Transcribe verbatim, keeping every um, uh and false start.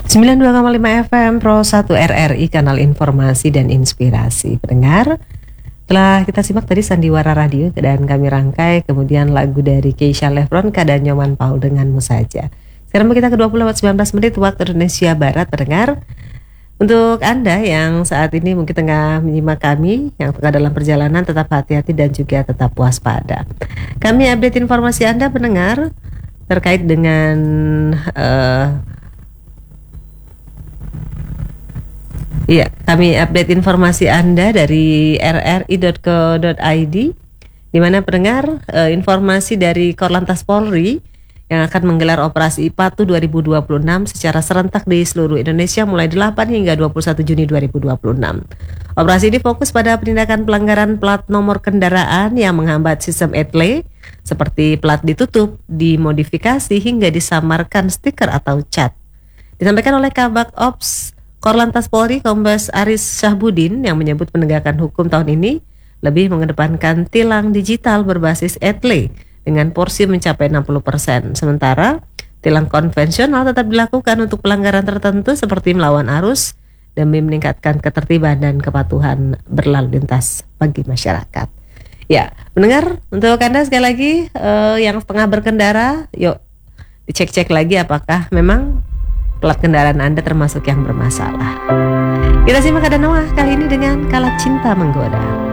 sembilan puluh dua koma lima F M Pro satu R R I, kanal informasi dan inspirasi. Pendengar, telah kita simak tadi Sandiwara Radio dan kami rangkai kemudian lagu dari Keisha Lefronka dan Nyoman Paul denganmu saja. Sekarang kita ke dua puluh lewat sembilan belas menit waktu Indonesia Barat. Pendengar, untuk Anda yang saat ini mungkin tengah menyimak kami, yang tengah dalam perjalanan, tetap hati-hati dan juga tetap waspada. Kami update informasi Anda pendengar terkait dengan uh, Iya, kami update informasi Anda dari r r i dot co dot i d, di mana pendengar eh, informasi dari Korlantas Polri yang akan menggelar operasi IPATU dua ribu dua puluh enam secara serentak di seluruh Indonesia mulai delapan hingga dua puluh satu Juni dua ribu dua puluh enam. Operasi ini fokus pada penindakan pelanggaran plat nomor kendaraan yang menghambat sistem E T L E, seperti plat ditutup, dimodifikasi hingga disamarkan stiker atau cat. Disampaikan oleh Kabak Ops Korlantas Polri Kombes Aris Syahbudin yang menyebut penegakan hukum tahun ini lebih mengedepankan tilang digital berbasis E T L E dengan porsi mencapai enam puluh persen. Sementara tilang konvensional tetap dilakukan untuk pelanggaran tertentu seperti melawan arus demi meningkatkan ketertiban dan kepatuhan berlalu lintas bagi masyarakat. Ya, mendengar, untuk Anda sekali lagi uh, yang tengah berkendara, yuk dicek-cek lagi apakah memang plat kendaraan Anda termasuk yang bermasalah. Kita simak ada Noah kali ini dengan Kala Cinta Menggoda.